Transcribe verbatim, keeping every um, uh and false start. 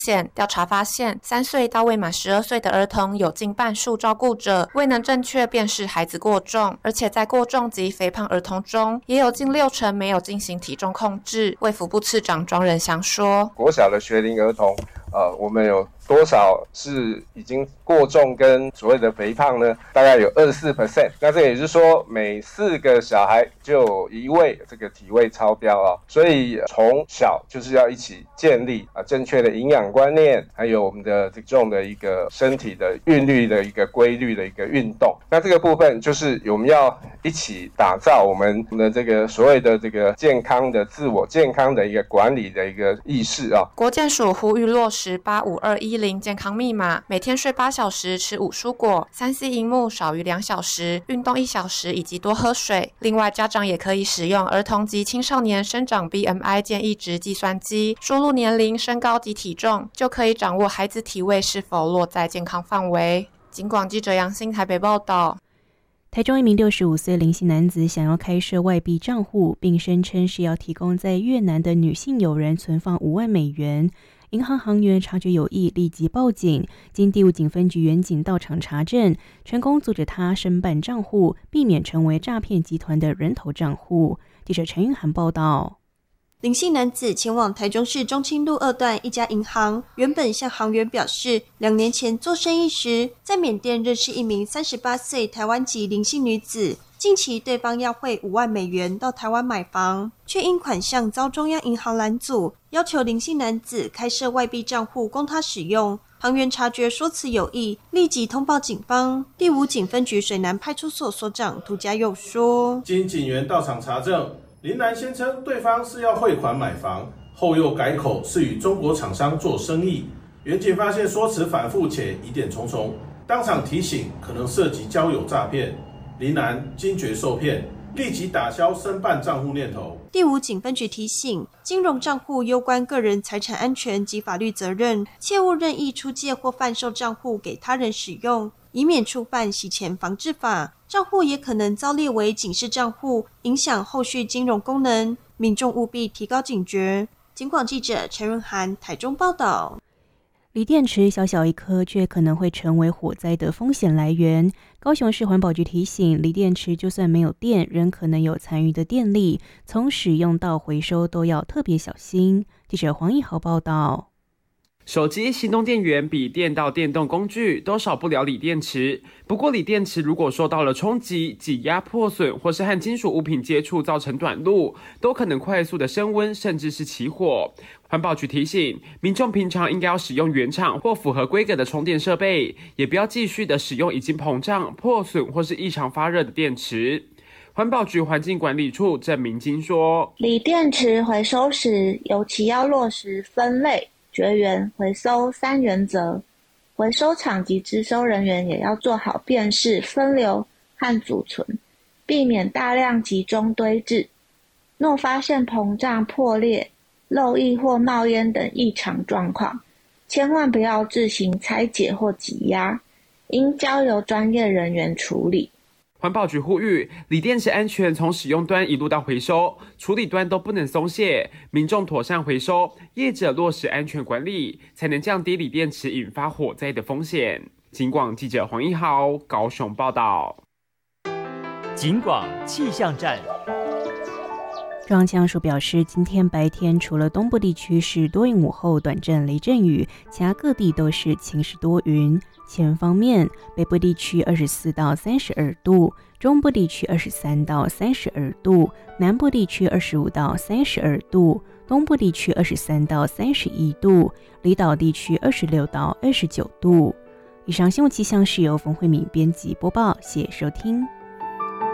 险。调查发现，三岁到未满十二岁的儿童有近半数照顾者未能正确辨识孩子过重，而且在过重及肥胖儿童中，也有近六成没有进行体重控制。卫福部次长庄仁祥说， 国小的学龄儿童呃，我们有多少是已经过重跟所谓的肥胖呢？大概有 百分之二十四， 那这也就是说每四个小孩就有一位这个体位超标啊，所以从小就是要一起建立啊正确的营养观念，还有我们的体重的一个身体的韵律的一个规律的一个运动。那这个部分就是我们要一起打造我们的这个所谓的这个健康的自我健康的一个管理的一个意识啊。 国健署呼吁落实八五二一零健康密码，每天睡八小时，吃五蔬果，三 C 萤幕少于两小时，运动一小时，以及多喝水。另外，家长也可以使用儿童及青少年生长 B M I 建议值计算机，输入年龄、身高及体重，就可以掌握孩子体位是否落在健康范围。警广记者杨欣台北报道。 台中一名六十五岁林姓男子想要开设外币账户，并声称是要提供在越南的女性友人存放五万美元。银行行员察觉有异，立即报警。经第五警分局员警到场查证，成功阻止他申办账户，避免成为诈骗集团的人头账户。记者陈韵涵报道。 林姓男子前往台中市中清路二段一家银行，原本向行员表示，两年前做生意时，在缅甸认识一名三十八岁台湾籍林姓女子，近期对方要汇五万美元到台湾买房，却因款项遭中央银行拦阻，要求林姓男子开设外币账户供他使用。行员察觉说辞有异，立即通报警方。第五警分局水南派出所所长涂家佑说， 经警员到场查证，林男先称对方是要汇款买房，后又改口是与中国厂商做生意。员警发现说辞反复且疑点重重，当场提醒可能涉及交友诈骗。林男惊觉受骗，立即打消申办账户念头。 第五警分局提醒，金融账户攸关个人财产安全及法律责任，切勿任意出借或贩售账户给他人使用，以免触犯洗钱防治法。账户也可能遭列为警示账户，影响后续金融功能，民众务必提高警觉。警广记者陈润涵台中报道。 锂电池小小一颗，却可能会成为火灾的风险来源。高雄市环保局提醒，锂电池就算没有电，仍可能有残余的电力，从使用到回收都要特别小心。记者黄义豪报道。 手机、行动电源、笔电到电动工具都少不了锂电池。不过，锂电池如果受到了冲击、挤压、破损，或是和金属物品接触造成短路，都可能快速的升温，甚至是起火。环保局提醒民众，平常应该要使用原厂或符合规格的充电设备，也不要继续的使用已经膨胀、破损或是异常发热的电池。环保局环境管理处郑明金说， 锂电池回收时，尤其要落实分类、绝缘、回收三原则，回收厂及支收人员也要做好辨识、分流和储存，避免大量集中堆置。若发现膨胀、破裂、漏液或冒烟等异常状况，千万不要自行拆解或挤压，应交由专业人员处理。 环保局呼吁，锂电池安全从使用端一路到回收，处理端都不能松懈，民众妥善回收，业者落实安全管理，才能降低锂电池引发火灾的风险。警广记者黄一豪高雄报道。 警广气象站。 中央气象署表示，今天白天除了东部地区是多云午后短暂雷阵雨，其他各地都是晴时多云。气温方面，北部地区二十四到三十二度，中部地区二十三到三十二度，南部地区二十五到三十二度，东部地区二十三到三十一度，离岛地区二十六到二十九度。以上新闻气象是由冯慧敏编辑播报，谢谢收听。